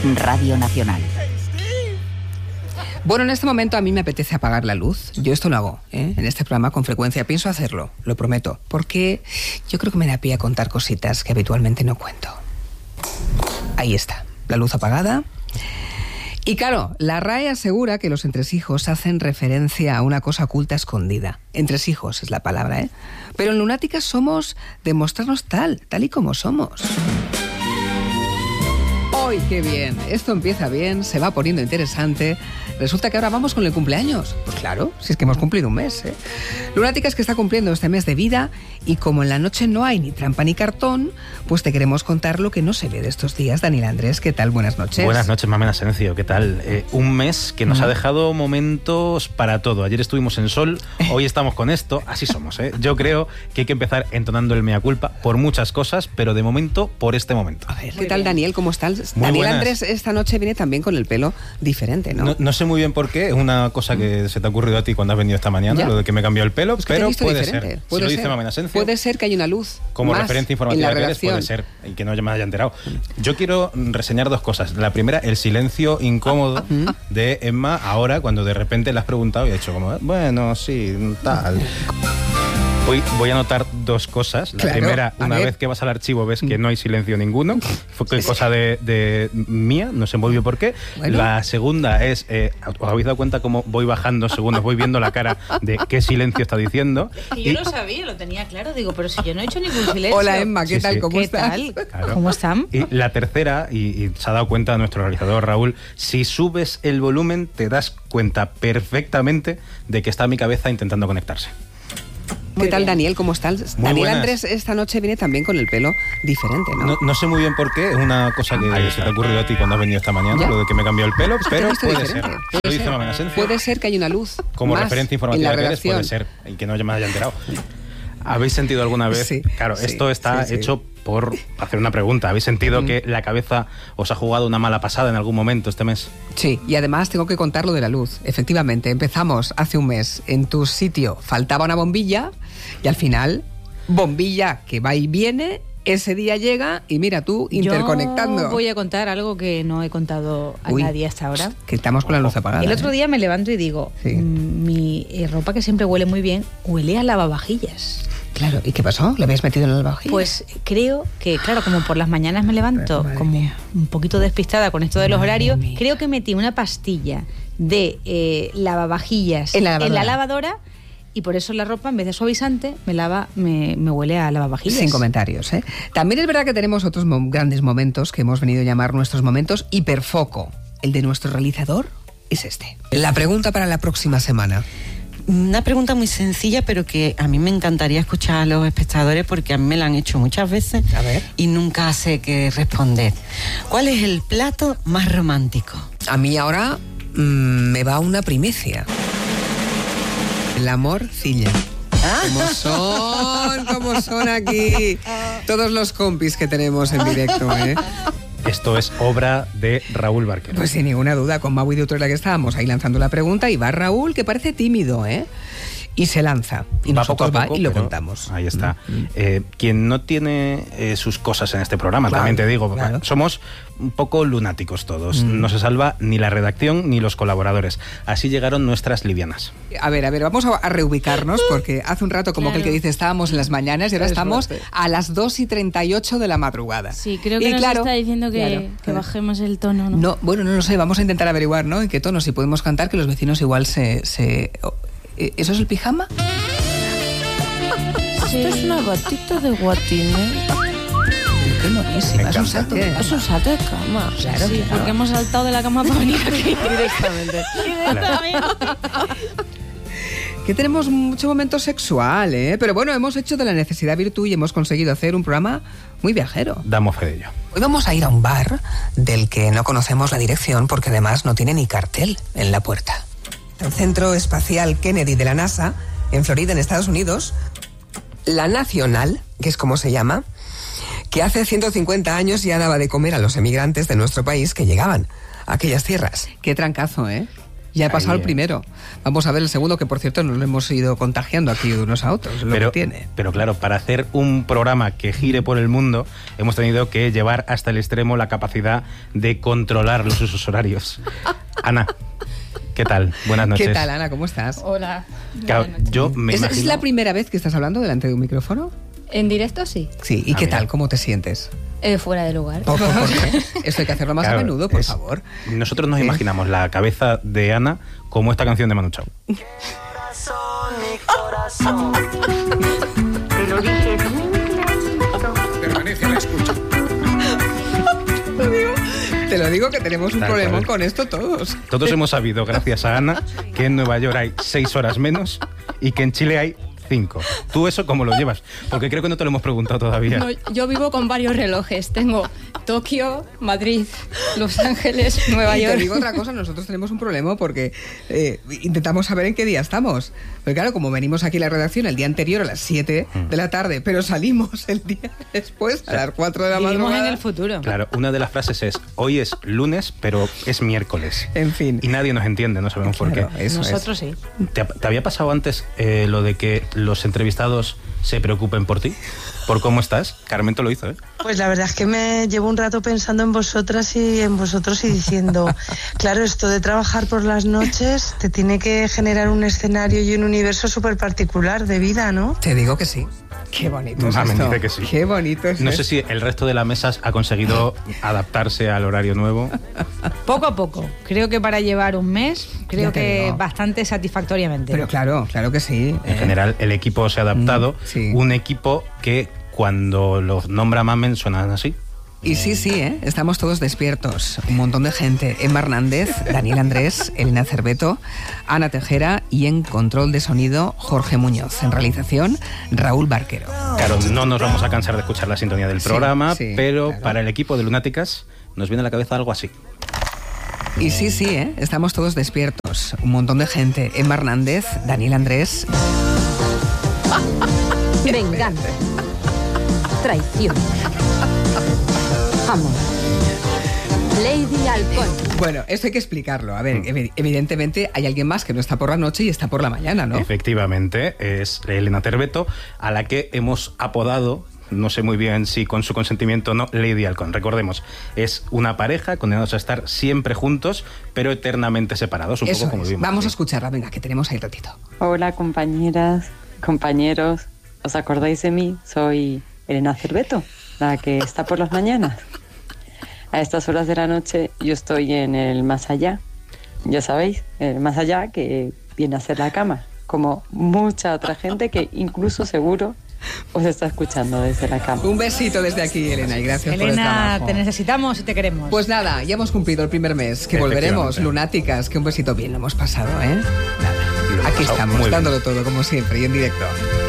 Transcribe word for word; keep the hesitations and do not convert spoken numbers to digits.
Radio Nacional. Bueno, en este momento a mí me apetece apagar la luz. Yo esto lo hago, ¿eh? En este programa con frecuencia. Pienso hacerlo, lo prometo. Porque yo creo que me da pie a contar cositas que habitualmente no cuento. Ahí está, la luz apagada. Y claro, la R A E asegura que los entresijos hacen referencia a una cosa oculta escondida. Entresijos es la palabra, ¿eh? Pero en Lunáticas somos de mostrarnos tal, tal y como somos. ¡Ay, qué bien! Esto empieza bien, se va poniendo interesante. Resulta que ahora vamos con el cumpleaños. Pues claro, si es que hemos cumplido un mes, ¿eh? Lunáticas que está cumpliendo este mes de vida y como en la noche no hay ni trampa ni cartón, pues te queremos contar lo que no se ve de estos días. Daniel Andrés, ¿qué tal? Buenas noches. Buenas noches, Mamen Asencio, ¿qué tal? Eh, un mes que nos mm. ha dejado momentos para todo. Ayer estuvimos en Sol, hoy estamos con esto, así somos, ¿eh? Yo creo que hay que empezar entonando el mea culpa por muchas cosas, pero de momento, por este momento. A ver, ¿qué tal, Daniel? ¿Cómo estás? Muy Daniel buenas. Andrés esta noche viene también con el pelo diferente, ¿no? No, no sé muy bien por qué, es una cosa que se te ha ocurrido a ti cuando has venido esta mañana, ¿Ya? Lo de que me cambió el pelo, pues pero puede diferente. ser. Puede, si ser. Lo dice Mamen Asencio, puede ser que haya una luz. Como más referencia informativa que eres, puede ser, y que no me haya enterado. Yo quiero reseñar dos cosas. La primera, el silencio incómodo de Emma ahora, cuando de repente le has preguntado y ha dicho como, bueno, sí, tal. Hoy voy a anotar dos cosas. La claro, primera, una vez que vas al archivo ves que no hay silencio ninguno. Fue cosa de, de mía, no sé muy bien por qué. Bueno. La segunda es, eh, ¿os habéis dado cuenta cómo voy bajando según os voy viendo la cara de qué silencio está diciendo? Es que yo y, lo sabía, lo tenía claro. Digo, pero si yo no he hecho ningún silencio. Hola, Emma, ¿qué sí, tal? Sí. ¿Cómo ¿Qué estás? Tal? Claro. ¿Cómo están? Y la tercera, y, y se ha dado cuenta nuestro realizador Raúl, si subes el volumen te das cuenta perfectamente de que está mi cabeza intentando conectarse. ¿Qué Muy tal, bien. Daniel? ¿Cómo estás? Muy Daniel buenas. Andrés esta noche viene también con el pelo diferente, ¿no? No, no sé muy bien por qué, es una cosa que se te ha ocurrido a ti cuando has venido esta mañana, ¿Ya? Lo de que me cambió el pelo, pero puede diferente. ser. Puede, Lo ser. dice Mamen Asencio. Puede ser que haya una luz. Como más referencia informativa en la que eres, puede ser, y que no me haya enterado. ¿Habéis sentido alguna vez? Sí, claro, sí, esto está sí, sí. hecho por hacer una pregunta. ¿Habéis sentido mm. que la cabeza os ha jugado una mala pasada en algún momento este mes? Sí, y además tengo que contar lo de la luz. Efectivamente, empezamos hace un mes. En tu sitio faltaba una bombilla y al final, bombilla que va y viene, ese día llega y mira tú, interconectando. Yo voy a contar algo que no he contado a Uy, nadie hasta ahora. Que estamos con la luz apagada. El otro ¿eh? día me levanto y digo, Sí. mi ropa que siempre huele muy bien, huele a lavavajillas. Claro, ¿y qué pasó? ¿Le habías metido en el lavavajillas? Pues creo que, claro, como por las mañanas me levanto Madre como mía. un poquito despistada con esto de los Madre horarios, mía. creo que metí una pastilla de eh, lavavajillas En la lavadora. en la lavadora y por eso la ropa, en vez de suavizante, me lava, me, me huele a lavavajillas. Sin comentarios, ¿eh? También es verdad que tenemos otros mo- grandes momentos que hemos venido a llamar nuestros momentos hiperfoco. El de nuestro realizador es este. La pregunta para la próxima semana. Una pregunta muy sencilla, pero que a mí me encantaría escuchar a los espectadores porque a mí me la han hecho muchas veces A ver. y nunca sé qué responder. ¿Cuál es el plato más romántico? A mí ahora mmm, me va una primicia. La morcilla. ¿Cómo son? ¿Cómo son aquí? Todos los compis que tenemos en directo, ¿eh? Esto es obra de Raúl Barquero. Pues sin ninguna duda, con Mau y de Utrera que estábamos ahí lanzando la pregunta y va Raúl, que parece tímido, ¿eh? Y se lanza. Y va nosotros poco a poco, va y lo pero contamos. Ahí está. Mm. Eh, quien no tiene eh, sus cosas en este programa, Claro, también te digo, claro. somos un poco lunáticos todos. Mm. No se salva ni la redacción ni los colaboradores. Así llegaron nuestras livianas. A ver, a ver, vamos a, a reubicarnos porque hace un rato, como Claro. que el que dice, estábamos en las mañanas y ahora Es estamos fuerte. a las dos y treinta y ocho de la madrugada. Sí, creo que Y nos claro, está diciendo que, claro. que bajemos el tono, ¿no? No, bueno, no lo sé, vamos a intentar averiguar, ¿no? En qué tono, si podemos cantar, que los vecinos igual se... se oh, ¿eso es el pijama? Sí. Esto es una batita de guatine. Pero qué monísima, es un salto de cama. Es un salto de cama. Claro, sí, claro. porque hemos saltado de la cama para venir aquí directamente. Que tenemos mucho momento sexual, ¿eh? Pero bueno, hemos hecho de la necesidad virtud y hemos conseguido hacer un programa muy viajero. Damos fe de ello. Hoy vamos a ir a un bar del que no conocemos la dirección porque además no tiene ni cartel en la puerta. El Centro Espacial Kennedy de la NASA, en Florida, en Estados Unidos, la Nacional, que es como se llama, que hace ciento cincuenta años ya daba de comer a los emigrantes de nuestro país que llegaban a aquellas tierras. Qué trancazo, ¿eh? Ya he pasado Ahí, el primero. Vamos a ver el segundo, que por cierto nos lo hemos ido contagiando aquí unos a otros, lo pero, que tiene. pero claro, para hacer un programa que gire por el mundo, hemos tenido que llevar hasta el extremo la capacidad de controlar los usos horarios. Ana, ¿qué tal? Buenas noches. ¿Qué tal, Ana? ¿Cómo estás? Hola. Claro, yo me ¿Es, imagino... ¿Es la primera vez que estás hablando delante de un micrófono? En directo sí. Sí. ¿Y Ah, qué mira. tal? ¿Cómo te sientes? Eh, fuera de lugar. ¿Por, por- por qué? Esto hay que hacerlo más Claro, a menudo, por es- favor. Nosotros nos ¿Eh? imaginamos la cabeza de Ana como esta canción de Manu Chao. Permanece a la escucha. Te lo digo que tenemos un Tal problemón cual. con esto todos. Todos hemos sabido, gracias a Ana, que en Nueva York hay seis horas menos y que en Chile hay cinco. ¿Tú eso cómo lo llevas? Porque creo que no te lo hemos preguntado todavía. No, yo vivo con varios relojes. Tengo Tokio, Madrid, Los Ángeles, Nueva Y York. te digo otra cosa, nosotros tenemos un problema porque eh, intentamos saber en qué día estamos. Pero claro, como venimos aquí a la redacción el día anterior a las siete de la tarde, pero salimos el día después a las cuatro de la Vivimos madrugada. en el futuro. Claro, una de las frases es, hoy es lunes, pero es miércoles. En fin. Y nadie nos entiende, no sabemos por Claro, qué. eso es. Nosotros sí. ¿Te, te había pasado antes eh, lo de que los entrevistados se preocupen por ti? ¿Por cómo estás? Carmento lo hizo, ¿eh? Pues la verdad es que me llevo un rato pensando en vosotras y en vosotros y diciendo, claro, esto de trabajar por las noches te tiene que generar un escenario y un universo súper particular de vida, ¿no? Te digo que sí. Qué bonito es Ah, me esto. dice que sí. Qué bonito es No sé esto. si el resto de la mesa ha conseguido adaptarse al horario nuevo. Poco a poco. Creo que para llevar un mes, creo Ya te que digo. bastante satisfactoriamente. Pero claro, claro que sí. En Eh, general, el equipo se ha adaptado. Mm, sí. Un equipo que cuando los nombra Mamen suenan así. Y sí, sí, ¿eh? Estamos todos despiertos. Un montón de gente. Emma Hernández, Daniel Andrés, Elena Cerveto, Ana Tejera y en control de sonido Jorge Muñoz. En realización, Raúl Barquero. Claro, no nos vamos a cansar de escuchar la sintonía del Sí, programa, sí, pero claro. para el equipo de Lunáticas nos viene a la cabeza algo así. Y sí, sí, ¿eh? Estamos todos despiertos. Un montón de gente. Emma Hernández, Daniel Andrés. Venganza. Traición. Amor. Lady Halcón. Bueno, esto hay que explicarlo. A ver, Mm. evi- evidentemente hay alguien más que no está por la noche y está por la mañana, ¿no? Efectivamente, es Elena Cerveto, a la que hemos apodado, no sé muy bien si con su consentimiento o no, Lady Halcón. Recordemos, es una pareja condenados a estar siempre juntos, pero eternamente separados, un Eso poco como es. vivimos Vamos a aquí. escucharla, venga, que tenemos ahí ratito. Hola compañeras, compañeros, ¿os acordáis de mí? Soy Elena Cerveto, la que está por las mañanas. A estas horas de la noche yo estoy en el más allá, ya sabéis, el más allá que viene a ser la cama, como mucha otra gente que incluso seguro os está escuchando desde la cama. Un besito desde aquí, Elena, y gracias por el Elena, trabajo. te necesitamos y te queremos. Pues nada, ya hemos cumplido el primer mes, que volveremos, Efectivamente. lunáticas, que un besito bien lo hemos pasado, ¿eh? Nada, Lo hemos aquí pasado estamos, muy bien. dándolo todo como siempre y en directo.